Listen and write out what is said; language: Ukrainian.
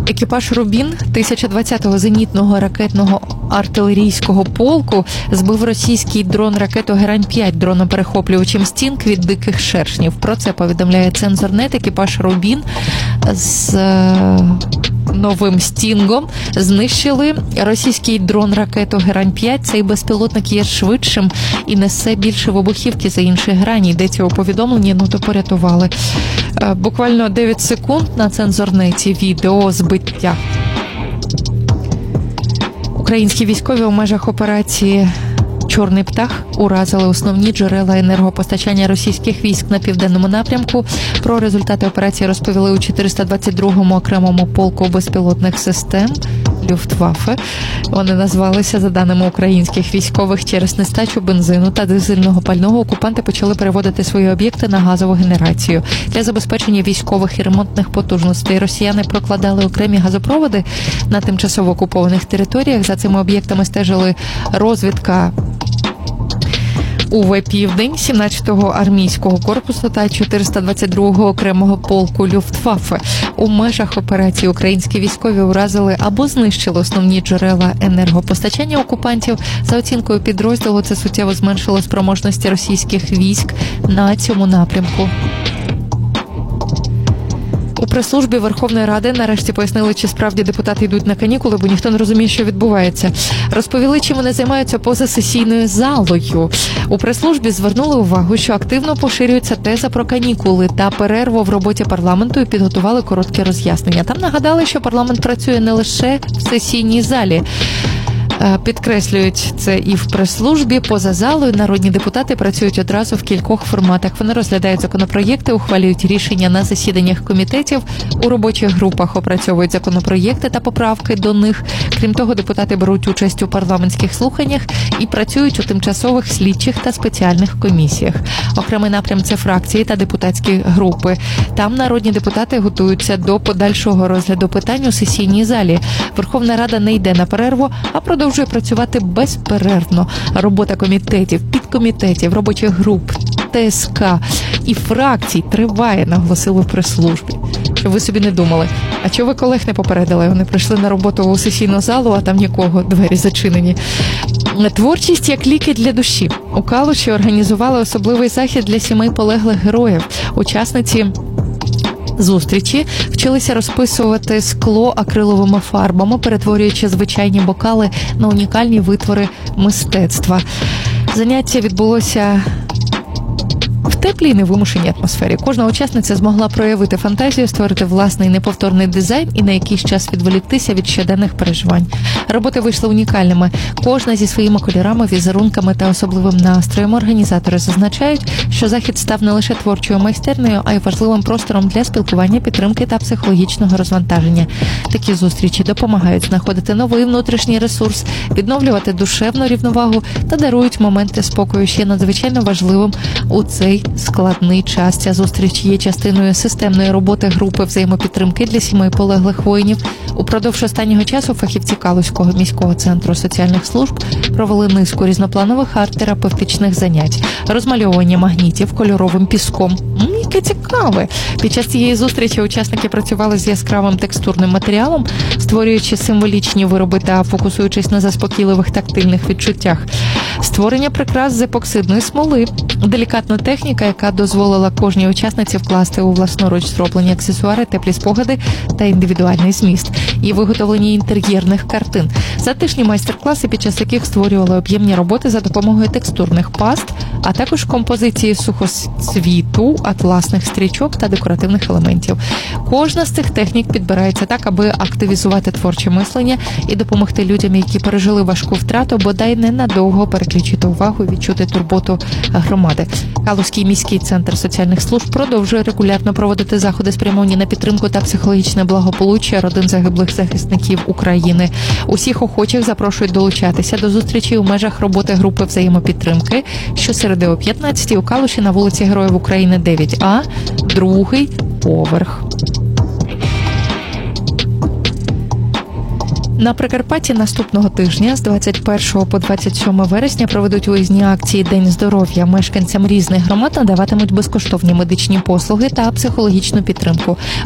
Екіпаж «Рубін» 1020-го зенітного ракетного артилерійського полку збив російський дрон-ракету «Герань-5» дроном-перехоплювачем «Стінг» від диких шершнів. Про це повідомляє Цензорнет. Екіпаж «Рубін» з новим «Стінгом» знищили російський дрон-ракету «Герань-5». Цей безпілотник є швидшим і несе більше вибухівки за інші грані. Йдеться у повідомленні, то порятували. Буквально 9 секунд на Цензорнеті відео збиття. Українські військові у межах операції «Чорний птах» уразили основні джерела енергопостачання російських військ на південному напрямку. Про результати операції розповіли у 422-му окремому полку безпілотних систем Люфтваффе. Вони назвалися, за даними українських військових, через нестачу бензину та дизельного пального окупанти почали переводити свої об'єкти на газову генерацію. Для забезпечення військових і ремонтних потужностей росіяни прокладали окремі газопроводи на тимчасово окупованих територіях. За цими об'єктами стежили розвідка УВ «Південь», 17-го армійського корпусу та 422-го окремого полку Люфтваффе. У межах операції українські військові уразили або знищили основні джерела енергопостачання окупантів. За оцінкою підрозділу, це суттєво зменшило спроможності російських військ на цьому напрямку. У прес-службі Верховної Ради нарешті пояснили, чи справді депутати йдуть на канікули, бо ніхто не розуміє, що відбувається. Розповіли, чим вони займаються поза сесійною залою. У прес-службі звернули увагу, що активно поширюється теза про канікули та перерву в роботі парламенту і підготували коротке роз'яснення. Там нагадали, що парламент працює не лише в сесійній залі. Підкреслюють це і в прес-службі. Поза залою народні депутати працюють одразу в кількох форматах. Вони розглядають законопроєкти, ухвалюють рішення на засіданнях комітетів, у робочих групах опрацьовують законопроєкти та поправки до них. Крім того, депутати беруть участь у парламентських слуханнях і працюють у тимчасових слідчих та спеціальних комісіях. Окремий напрям – це фракції та депутатські групи. Там народні депутати готуються до подальшого розгляду питань у сесійній залі. Верховна Рада не йде на перерву, а продовжує працювати безперервно. Робота комітетів, підкомітетів, робочих груп, ТСК і фракцій триває, наголосили в прес-службі. Щоб ви собі не думали, а чого ви колег не попередили? Вони прийшли на роботу у сесійну залу, а там нікого, двері зачинені. Творчість як ліки для душі. У Калуші організували особливий захід для сімей полеглих героїв. Учасниці зустрічі вчилися розписувати скло акриловими фарбами, перетворюючи звичайні бокали на унікальні витвори мистецтва. Заняття відбулося в теплій і невимушеній атмосфері. Кожна учасниця змогла проявити фантазію, створити власний неповторний дизайн і на якийсь час відволіктися від щоденних переживань. Роботи вийшли унікальними. Кожна зі своїми кольорами, візерунками та особливим настроєм. Організатори зазначають, що захід став не лише творчою майстернею, а й важливим простором для спілкування, підтримки та психологічного розвантаження. Такі зустрічі допомагають знаходити новий внутрішній ресурс, відновлювати душевну рівновагу та дарують моменти спокою, ще надзвичайно важливим у цей складний час. Ця зустріч є частиною системної роботи групи взаємопідтримки для сімей полеглих воїнів. Упродовж останнього часу фахівці Калузького міського центру соціальних служб провели низку різнопланових арт-терапевтичних занять. Розмальовування магнітів кольоровим піском. Яке цікаве! Під час цієї зустрічі учасники працювали з яскравим текстурним матеріалом, створюючи символічні вироби та фокусуючись на заспокійливих тактильних відчуттях. Створення прикрас з епоксидної смоли. Делікатна техніка, яка дозволила кожній учасниці вкласти у власноруч зроблені аксесуари, теплі спогади та індивідуальний зміст. І виготовлення інтер'єрних картин. Затишні майстер-класи, під час яких створювали об'ємні роботи за допомогою текстурних паст, а також композиції сухоцвіту, атласних стрічок та декоративних елементів. Кожна з цих технік підбирається так, аби активізувати творче мислення і допомогти людям, які пережили важку втрату, бодай ненадовго переключити увагу і відчути турботу громади. Калузький міський центр соціальних служб продовжує регулярно проводити заходи, спрямовані на підтримку та психологічне благополуччя родин загиблих захисників України. Усіх охочих запрошують долучатися до зустрічі у межах роботи групи взаємопідтримки щосереди о 15-й у Калуші на вулиці Героїв України 9А, другий поверх. На Прикарпатті наступного тижня з 21 по 27 вересня проведуть виїзні акції «День здоров'я». Мешканцям різних громад надаватимуть безкоштовні медичні послуги та психологічну підтримку.